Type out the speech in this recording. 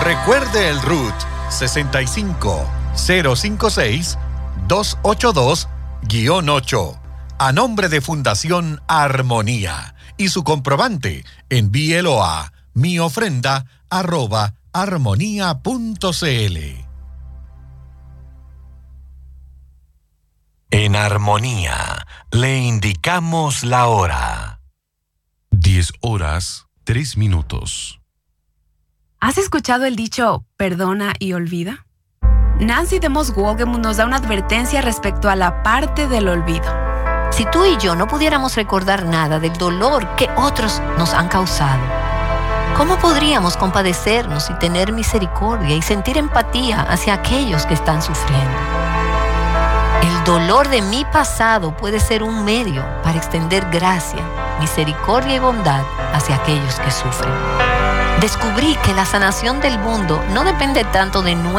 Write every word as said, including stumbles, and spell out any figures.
Recuerde el R U T sesenta y cinco cero cincuenta y seis doscientos ochenta y dos guión ocho a nombre de Fundación Armonía y su comprobante envíelo a miofrenda arroba armonía punto cl. En Armonía le indicamos la hora. diez horas, tres minutos. ¿Has escuchado el dicho perdona y olvida? Nancy DeMoss Wolgemuth nos da una advertencia respecto a la parte del olvido. Si tú y yo no pudiéramos recordar nada del dolor que otros nos han causado, ¿cómo podríamos compadecernos y tener misericordia y sentir empatía hacia aquellos que están sufriendo? El dolor de mi pasado puede ser un medio para extender gracia, misericordia y bondad hacia aquellos que sufren. Descubrí que la sanación del mundo no depende tanto de nuestra